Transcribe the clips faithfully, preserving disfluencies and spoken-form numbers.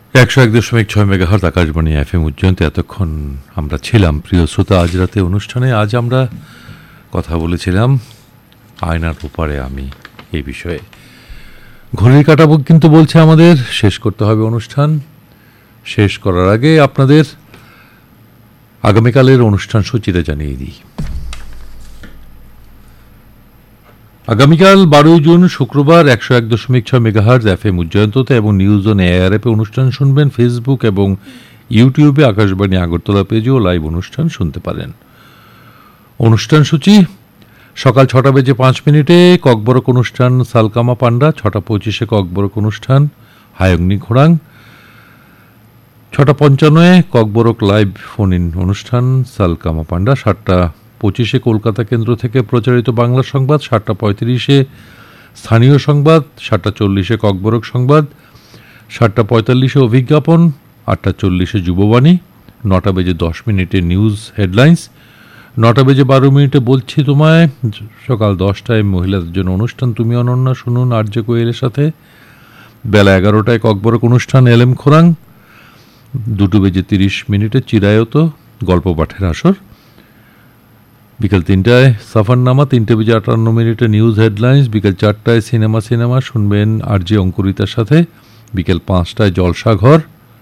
একশো এক দশমিক ছয় মেগাহার্জ আকাশবাণী এফ এম উজ্জয়ন্তে এতক্ষণ আমরা ছিলাম প্রিয় শ্রোতা আজ রাতে অনুষ্ঠানে। আজ আমরা কথা বলেছিলাম আয়নার ওপারে আমি এই বিষয়ে। ঘড়ির কাঁটা কিন্তু বলছে আমাদের শেষ করতে হবে অনুষ্ঠান। শেষ করার আগে আপনাদের আগামীকালের অনুষ্ঠান সূচিটা জানিয়ে দিই। আগামীকাল বারোই জুন শুক্রবার একশো এক দশমিক ছয় মেগাহার্জ এফ এম উজ্জয়ন্ততে এবং নিউজ অন এআর অ্যাপে অনুষ্ঠান শুনবেন। ফেসবুক এবং ইউটিউবে আকাশবাণী আগরতলা পেজেও লাইভ অনুষ্ঠান শুনতে পারেন। অনুষ্ঠান সূচি: সকাল ছটা বেজে পাঁচ মিনিটে ককবরক অনুষ্ঠান সালকামা পান্ডা, ছটা পঁচিশে ককবরক অনুষ্ঠান হায়গ্নি ঘোড়াং, ছটা পঞ্চান্নয়ে ককবরক লাইভ ফোন ইন অনুষ্ঠান সালকামা পান্ডা, সাতটা পঁচিশে কলকাতা কেন্দ্র থেকে প্রচারিত বাংলা সংবাদ, সাতটা পঁয়ত্রিশে স্থানীয় সংবাদ, সাতটা চল্লিশে ককবরক সংবাদ, সাতটা পঁয়তাল্লিশে অভিজ্ঞাপন, আটটা চল্লিশে যুববাণী, নটা বেজে দশ মিনিটে নিউজ হেডলাইন্স, নটা বেজে বারো মিনিটে বলছি তোমায়, সকাল দশটায় মহিলাদের জন্য অনুষ্ঠান তুমি অনন্যা শুনুন আরজে কোয়েলের সাথে, বেলা এগারোটায় ককবরক অনুষ্ঠান এলএম খোরাং, দুটো বেজে তিরিশ মিনিটে চিরায়ত গল্প পাঠের আসর, বিকেল তিনটায় সাফারনামা, তিনটে বেজে আটান্ন মিনিটে নিউজ হেডলাইন্স, বিকেল চারটায় সিনেমা সিনেমা শুনবেন আরজে অঙ্কুরিতার সাথে, বিকেল পাঁচটায় জলসাঘর,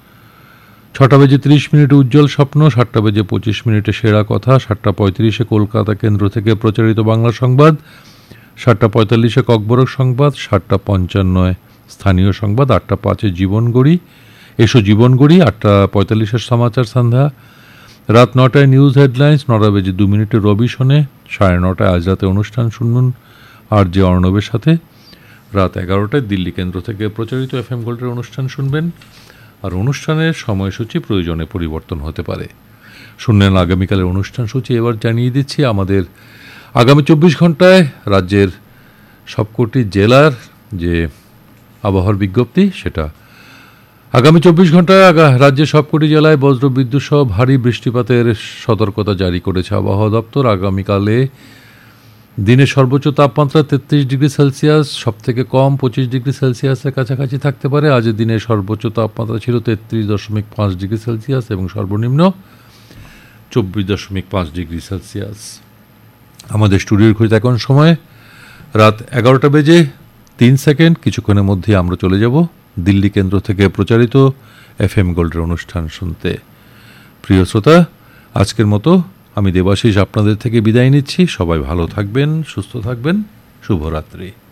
ছটা বেজে ত্রিশ মিনিটে উজ্জ্বল স্বপ্ন, সাতটা বেজে পঁচিশ মিনিটে সেরা কথা, সাতটা পঁয়ত্রিশে কলকাতা কেন্দ্র থেকে প্রচারিত বাংলা সংবাদ, সাতটা পঁয়তাল্লিশে ককবরক সংবাদ, সাতটা পঞ্চান্নয় স্থানীয় সংবাদ, আটটা পাঁচে জীবন গড়ি এসো জীবন গড়ি, আটটা পঁয়তাল্লিশের সমাচার সন্ধ্যা, রাত নটায় নিউজ হেডলাইন্স, নটা বেজে দু মিনিটে রবি শোনে, সাড়ে নটায় আজ রাতে অনুষ্ঠান শুনুন আর যে অর্ণবের সাথে, রাত এগারোটায় দিল্লি কেন্দ্র থেকে প্রচারিত এফ এম গোল্ডের অনুষ্ঠান শুনবেন। আর অনুষ্ঠানের সময়সূচি প্রয়োজনে পরিবর্তন হতে পারে। শুনলেন আগামীকালের অনুষ্ঠান সূচি। এবার জানিয়ে দিচ্ছি আমাদের আগামী চব্বিশ ঘন্টায় রাজ্যের সবকটি জেলার যে আবহাওয়ার বিজ্ঞপ্তি, সেটা আগামী চব্বিশ ঘন্টায় রাজ্যের সবকটি জেলায় বজ্রবিদ্যুৎ সহ ভারী বৃষ্টিপাতের সতর্কতা জারি করেছে আবহাওয়া দপ্তর। আগামীকালে দিনের সর্বোচ্চ তাপমাত্রা তেত্রিশ ডিগ্রি সেলসিয়াস, সব থেকে কম পঁচিশ ডিগ্রি সেলসিয়াসের কাছাকাছি থাকতে পারে। আজ দিনের সর্বোচ্চ তাপমাত্রা ছিল তেত্রিশ দশমিক পাঁচ ডিগ্রি সেলসিয়াস এবং সর্বনিম্ন চব্বিশ দশমিক পাঁচ ডিগ্রি সেলসিয়াস। আমাদের স্টুডিওর ঘড়িতে এখন সময় রাত এগারোটা বেজে তিন সেকেন্ড। কিছুক্ষণের মধ্যেই আমরা চলে যাব দিল্লি কেন্দ্র থেকে প্রচারিত এফ এম গোল্ডের অনুষ্ঠান শুনতে। প্রিয় শ্রোতা, আজকের মতো আমি দেবাশিস আপনাদের থেকে বিদায় নিচ্ছি। সবাই ভালো থাকবেন, সুস্থ থাকবেন। শুভরাত্রি।